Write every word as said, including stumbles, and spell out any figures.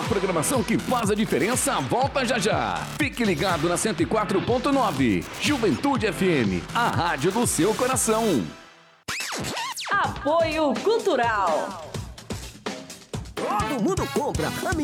programação que faz a diferença volta já já. Fique ligado na cento e quatro ponto nove. Juventude F M, a rádio do seu coração. Apoio Cultural. Todo mundo compra. A minha